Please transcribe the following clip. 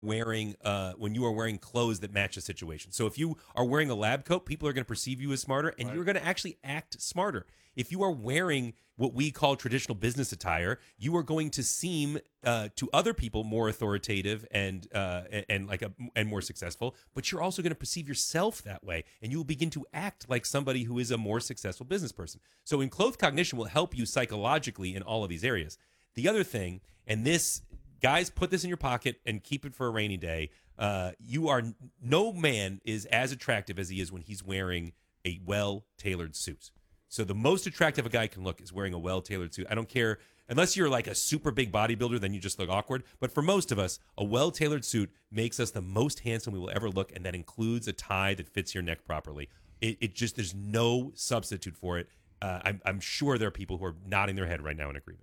wearing when you are wearing clothes that match a situation. So if you are wearing a lab coat, people are going to perceive you as smarter, and you're going to actually act smarter. If you are wearing what we call traditional business attire, you are going to seem to other people more authoritative and more successful. But you're also going to perceive yourself that way, and you will begin to act like somebody who is a more successful business person. So, in clothes cognition will help you psychologically in all of these areas. The other thing, and this, guys, put this in your pocket and keep it for a rainy day. No man is as attractive as he is when he's wearing a well-tailored suit. So the most attractive a guy can look is wearing a well-tailored suit. I don't care, unless you're like a super big bodybuilder, then you just look awkward. But for most of us, a well-tailored suit makes us the most handsome we will ever look, and that includes a tie that fits your neck properly. It just, there's no substitute for it. I'm sure there are people who are nodding their head right now in agreement.